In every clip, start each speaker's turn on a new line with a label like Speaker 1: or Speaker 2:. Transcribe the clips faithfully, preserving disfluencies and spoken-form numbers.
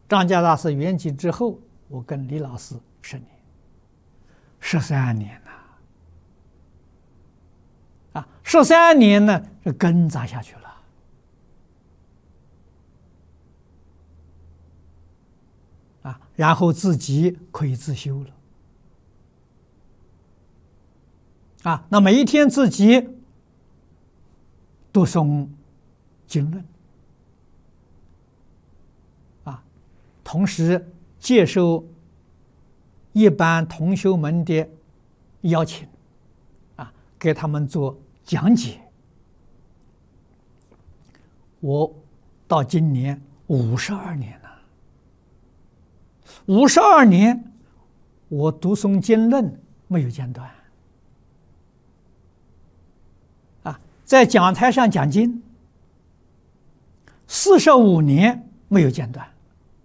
Speaker 1: 张家大师圆寂之后，我跟李老师十年，十三年呐，啊，十三年呢，这根扎下去了。啊，然后自己可以自修了。啊，那每一天自己读诵经论，啊，同时接受一般同修们的邀请，啊，给他们做讲解。我到今年五十二年了，五十二年，我读诵经论没有间断。啊，在讲台上讲经，四十五年没有间断。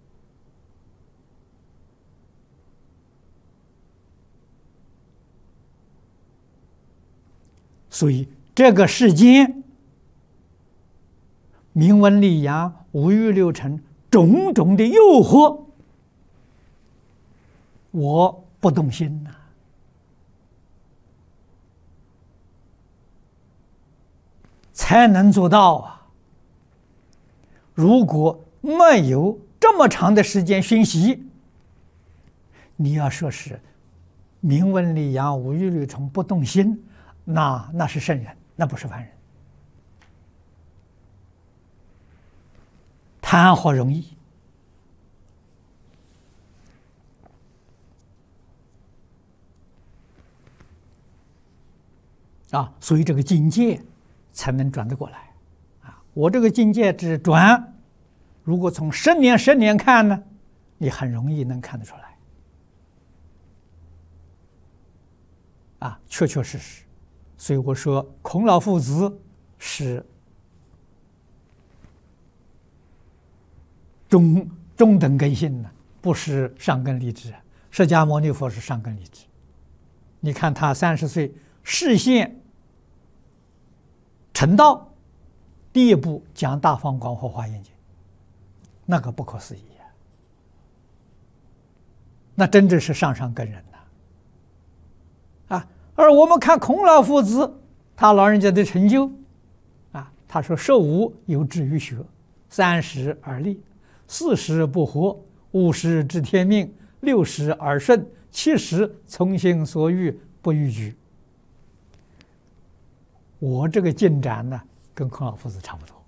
Speaker 1: 所以这个世间，名闻利养、五欲六尘种种的诱惑，我不动心呐、啊，才能做到啊！如果没有这么长的时间熏习，你要说是名闻利养、五欲六尘不动心，那那是圣人，那不是凡人。谈何容易啊！所以这个境界才能转得过来啊！我这个境界之转，如果从十年十年看呢，你很容易能看得出来啊，确确实实。所以我说，孔老夫子是中中等根性呢，不是上根利智。释迦牟尼佛是上根利智。你看他三十岁示现成道，第一步讲大方广佛华严经，那个不可思议啊！那真正是上上根人呐、啊！啊，而我们看孔老夫子，他老人家的成就啊，他说：十五有志于学，三十而立，四十不惑，五十知天命，六十耳顺，七十从心所欲不逾矩。我这个进展呢，跟孔老夫子差不多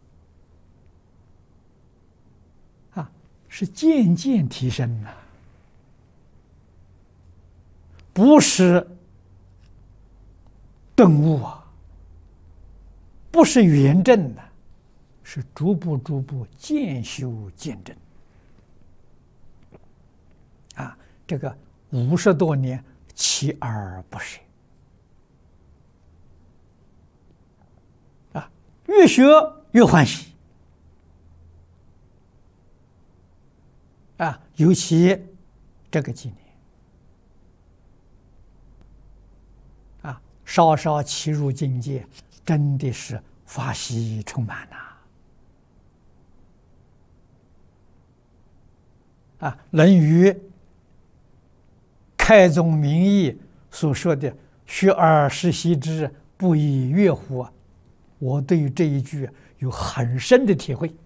Speaker 1: 啊，是渐渐提升呐、啊，不是顿悟啊，不是圆证的、啊，是逐步逐步渐修渐正啊，这个五十多年锲而不舍啊，越学越欢喜啊，尤其这个几年啊，稍稍契入境界，真的是法喜充满呐！啊，《论语》开宗明义所说的“学而时习之，不亦说乎”，我对于这一句有很深的体会。